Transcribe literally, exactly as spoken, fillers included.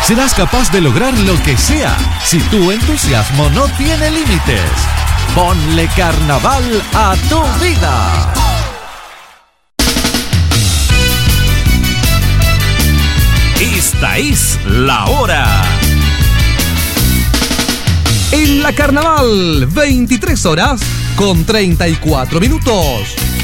serás capaz de lograr lo que sea si tu entusiasmo no tiene límites. Ponle carnaval a tu vida. Esta es la hora. En la Carnaval, veintitrés horas con treinta y cuatro minutos.